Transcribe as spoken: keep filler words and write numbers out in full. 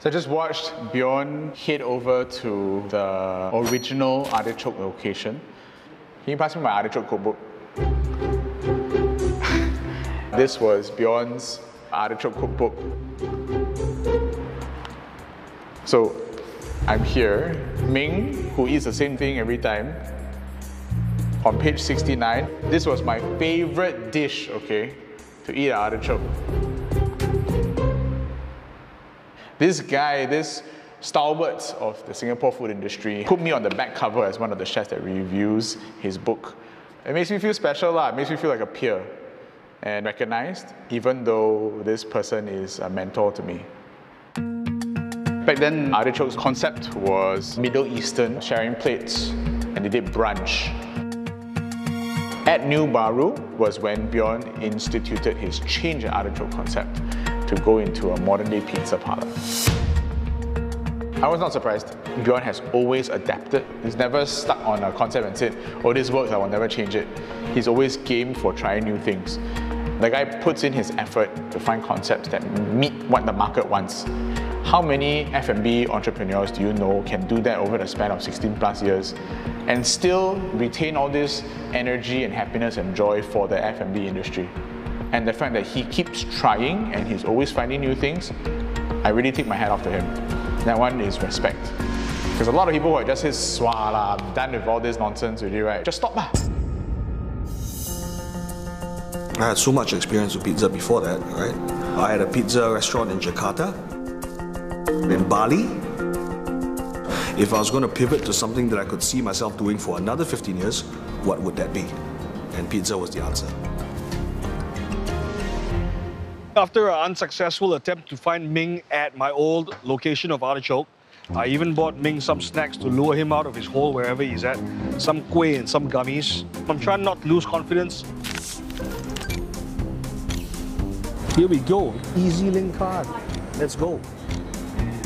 So I just watched Bjorn head over to the original artichoke location. Can you pass me my artichoke cookbook? This was Bjorn's artichoke cookbook. So I'm here, Ming, who eats the same thing every time. On page sixty-nine, this was my favorite dish, okay, to eat an artichoke. This guy, this stalwart of the Singapore food industry, put me on the back cover as one of the chefs that reviews his book. It makes me feel special, lah. It makes me feel like a peer and recognized, even though this person is a mentor to me. Back then, Artichoke's concept was Middle Eastern, sharing plates, and they did brunch. At New Baru was when Bjorn instituted his change in artichoke concept to go into a modern-day pizza parlor. I was not surprised. Bjorn has always adapted. He's never stuck on a concept and said, oh, this works, I will never change it. He's always game for trying new things. The guy puts in his effort to find concepts that meet what the market wants. How many F and B entrepreneurs do you know can do that over the span of sixteen plus years and still retain all this energy and happiness and joy for the F and B industry? And the fact that he keeps trying and he's always finding new things, I really take my hat off to him. That one is respect. Because a lot of people who are just his swah lah, I'm done with all this nonsense already, right? Just stop lah. I had so much experience with pizza before that, right? I had a pizza restaurant in Jakarta, in Bali. If I was going to pivot to something that I could see myself doing for another fifteen years, what would that be? And pizza was the answer. After an unsuccessful attempt to find Ming at my old location of Artichoke, I even bought Ming some snacks to lure him out of his hole wherever he's at. Some kueh and some gummies. I'm trying not to lose confidence. Here we go, EZ-Link card. Let's go.